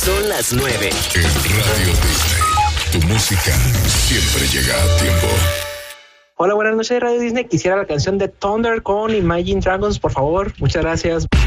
Son las 9. En Radio Disney, tu música siempre llega a tiempo. Hola, buenas noches, Radio Disney. Quisiera la canción de Thunder con Imagine Dragons, por favor. Muchas gracias.